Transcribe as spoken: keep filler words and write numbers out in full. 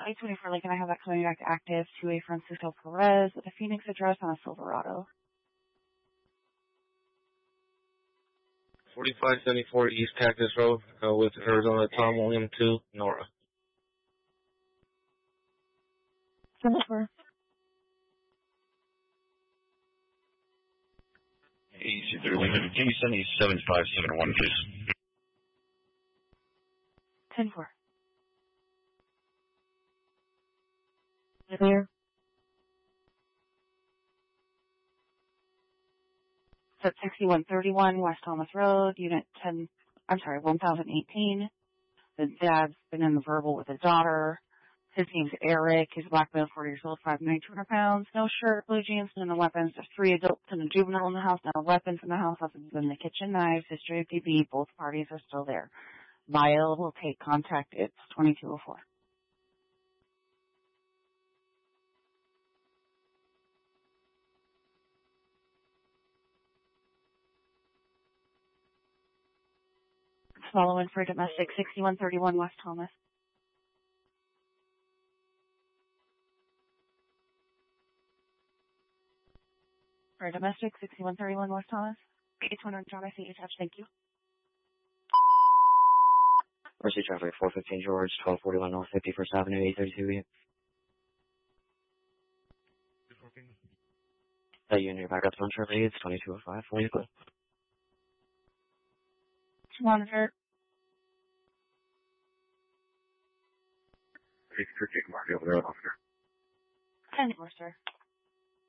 eight twenty-four Lincoln, I have that coming back active to a Francisco Perez with a Phoenix address on a Silverado. forty-five seventy-four East Cactus Road uh, with Arizona Tom William two, Nora. Silver. Easy through Lincoln. Can you send me seven five seven one, please? ten four. Clear. So it's sixty-one thirty-one West Thomas Road, Unit ten, I'm sorry, one thousand eighteen. The dad's been in the verbal with his daughter. His name's Eric. He's a black male, forty years old, five nine, two hundred pounds. No shirt, blue jeans, and no weapons. There's three adults and a juvenile in the house. No weapons in the house. Weapons in the kitchen, knives, history of D B. Both parties are still there. Vile will take contact. It's twenty-two oh four. Following for domestic, sixty-one thirty-one West Thomas. For domestic, sixty-one thirty-one West Thomas. eight hundred John, I see you touch. Thank you. Mercy traffic, four fifteen George, twelve forty-one North fifty-first Avenue, eight thirty-two. Uh, you and your backup on shortly, it's twenty-two oh five. What are you good? Monitor. Please take Mark over there, officer. ten four, sir.